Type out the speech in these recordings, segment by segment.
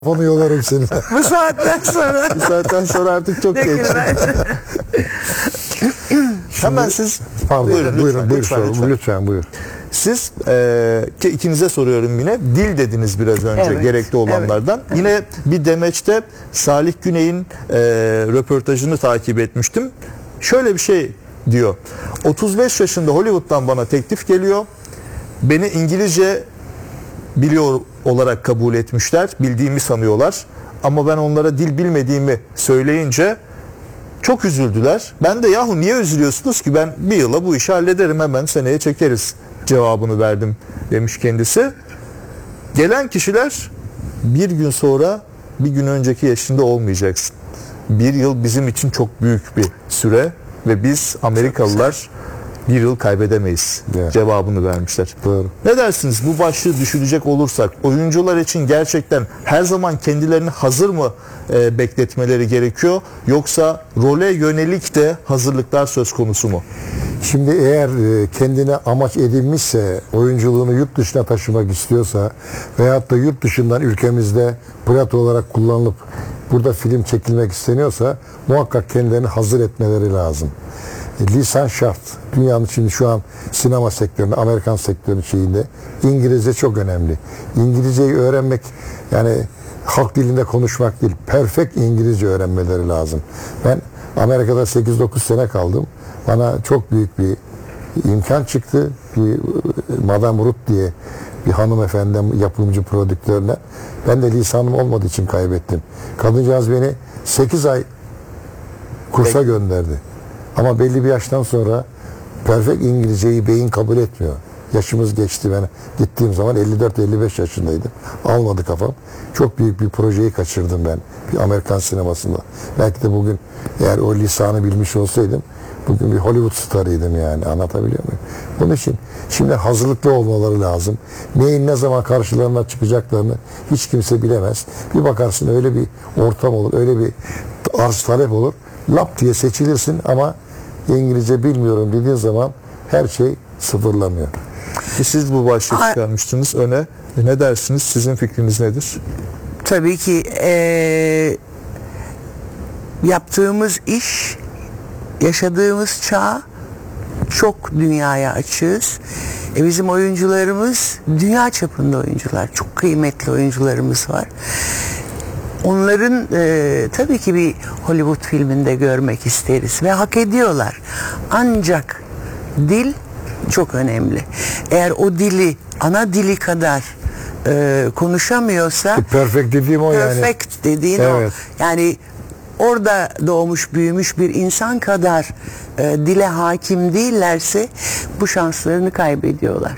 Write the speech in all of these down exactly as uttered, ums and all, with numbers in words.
Onu yolarım seni. Bu saatten sonra. Bu saatten sonra artık çok geç. Hemen siz Pardon, buyurun, buyurun, lütfen, buyurun, lütfen, lütfen, lütfen. lütfen buyur. Siz e, ki ikinize soruyorum yine, dil dediniz biraz önce, Evet, gerekli olanlardan. Evet. Yine bir demeçte Salih Güney'in e, röportajını takip etmiştim. Şöyle bir şey diyor. otuz beş yaşında Hollywood'dan bana teklif geliyor. Beni İngilizce biliyor olarak kabul etmişler. Bildiğimi sanıyorlar. Ama ben onlara dil bilmediğimi söyleyince çok üzüldüler. Ben de yahu niye üzülüyorsunuz ki, ben bir yıla bu işi hallederim, hemen seneye çekeriz cevabını verdim demiş kendisi. Gelen kişiler bir gün sonra bir gün önceki yaşında olmayacaksın. Bir yıl bizim için çok büyük bir süre ve biz Amerikalılar bir yıl kaybedemeyiz Evet. cevabını vermişler. Doğru. Ne dersiniz bu başlığı düşünecek olursak, oyuncular için gerçekten her zaman kendilerini hazır mı e, bekletmeleri gerekiyor, yoksa role yönelik de hazırlıklar söz konusu mu? Şimdi eğer e, kendine amaç edinmişse, oyunculuğunu yurt dışına taşımak istiyorsa veyahut da yurt dışından ülkemizde plato olarak kullanılıp burada film çekilmek isteniyorsa muhakkak kendilerini hazır etmeleri lazım. E, lisan şart. Dünyanın şimdi şu an sinema sektöründe, Amerikan sektörü şeyinde İngilizce çok önemli. İngilizceyi öğrenmek, yani halk dilinde konuşmak değil, perfect İngilizce öğrenmeleri lazım. Ben Amerika'da sekiz dokuz sene kaldım. Bana çok büyük bir imkan çıktı. Bir Madame Ruth diye bir hanımefendi, yapımcı, prodüktörle. Ben de lisanım olmadığı için kaybettim. Kadıncağız beni sekiz ay kursa gönderdi. Ama belli bir yaştan sonra perfect İngilizceyi beyin kabul etmiyor. Yaşımız geçti, ben gittiğim zaman elli dört elli beş yaşındaydım. Almadı kafam. Çok büyük bir projeyi kaçırdım ben bir Amerikan sinemasında. Belki de bugün eğer o lisanı bilmiş olsaydım bugün bir Hollywood starıydım, yani anlatabiliyor muyum? Bunun için şimdi hazırlıklı olmaları lazım. Neyin ne zaman karşılarına çıkacaklarını hiç kimse bilemez. Bir bakarsın öyle bir ortam olur, öyle bir arz talep olur. Lap diye seçilirsin ama İngilizce bilmiyorum dediğin zaman her şey sıfırlanıyor. Ki siz bu başlığı çıkarmıştınız öne. E ne dersiniz? Sizin fikriniz nedir? Tabii ki e, yaptığımız iş, yaşadığımız çağ çok dünyaya açığız. E bizim oyuncularımız dünya çapında oyuncular. Çok kıymetli oyuncularımız var. Onların e, tabii ki bir Hollywood filminde görmek isteriz ve hak ediyorlar. Ancak dil çok önemli. Eğer o dili ana dili kadar e, konuşamıyorsa, Perfect dediğim o yani. perfect dediğin Evet. o. Yani orada doğmuş büyümüş bir insan kadar e, dile hakim değillerse bu şanslarını kaybediyorlar.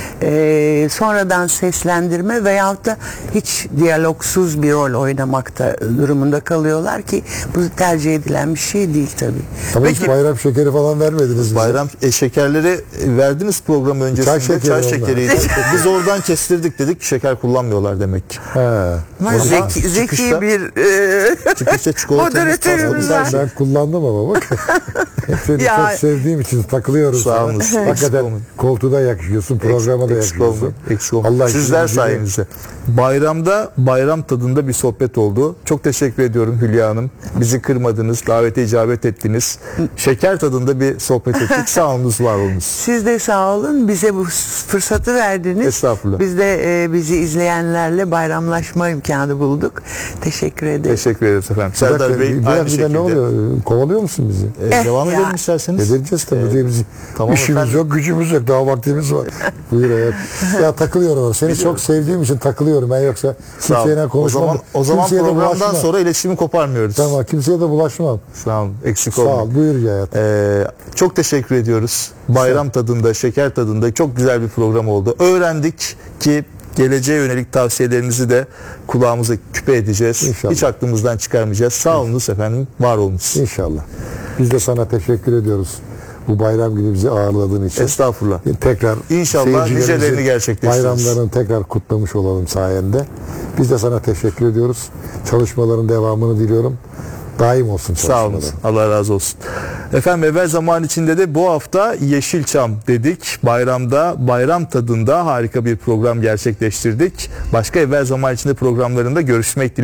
E, sonradan seslendirme veyahut da hiç diyalogsuz bir rol oynamakta durumunda kalıyorlar ki bu tercih edilen bir şey değil tabii. Ama hiç Peki- bayram şekeri falan vermediniz bize. Bayram e, şekerleri verdiniz program öncesinde. Çay şekeri Çay onlar. şekeriydi. Biz oradan kestirdik, dedik ki şeker kullanmıyorlar demek ki. He. Ama O zaman zeki, zeki çıkışta- bir e, Çıkışta çikolata moderatörümüz var. Ben kullandım ama bak. Seni Ya- çok sevdiğim için takılıyorum. Sağ sana. olun. Eksik Hakikaten olmayın. koltuğuna yakışıyorsun, programa da Eksik yakışıyorsun. olmayın, eksik olmayın. Allah Sizler işinizi biliyor. sayenizde. Bayramda bayram tadında bir sohbet oldu. Çok teşekkür ediyorum Hülya Hanım. Bizi kırmadınız, davete icabet ettiniz. Şeker tadında bir sohbet ettik. Sağ olunuz, var olunuz. Siz de sağ olun. Bize bu fırsatı verdiniz. Estağfurullah. Biz de e, bizi izleyenlerle bayramlaşma imkanı bulduk. Teşekkür ederim. Teşekkür ederiz efendim. Bir Serdar dakika, Bey bir- aynı bir de şekilde. ne oluyor? Kovalıyor musun bizi? Ee, Eh devam ya. edelim isterseniz. Edeceğiz tabii. Ee, Biz, tamam işimiz efendim. yok, gücümüz yok. Daha vaktimiz var. Buyur hayat. Ya takılıyorum. Seni çok sevdiğim için takılıyorum. Ben yoksa Sağ olun. kimseyle O konuşmam. zaman, o zaman Kimseye de programdan bulaşmam. sonra iletişimi koparmıyoruz. Tamam, kimseye de bulaşmam. Sağ olun. Eksik Sağ olmayın. ol. Buyur hayat. Ee, çok teşekkür ediyoruz. Bayram tadında, şeker tadında çok güzel bir program oldu. Öğrendik ki geleceğe yönelik tavsiyelerinizi de kulağımıza küpe edeceğiz. İnşallah. Hiç aklımızdan çıkarmayacağız. Sağ olunuz efendim, var olunuz. İnşallah. Biz de sana teşekkür ediyoruz. Bu bayram günü bizi ağırladığın için. Estağfurullah. Tekrar İnşallah seyircilerimizin nicelerini gerçekleştiririz. bayramlarını tekrar kutlamış olalım sayende. Biz de sana teşekkür ediyoruz. Çalışmaların devamını diliyorum. daim olsun Sağ olun. çalışmaları. Allah razı olsun. Efendim evvel zaman içinde de bu hafta Yeşilçam dedik. Bayramda, bayram tadında harika bir program gerçekleştirdik. Başka evvel zaman içinde programlarında görüşmek dileğiyle.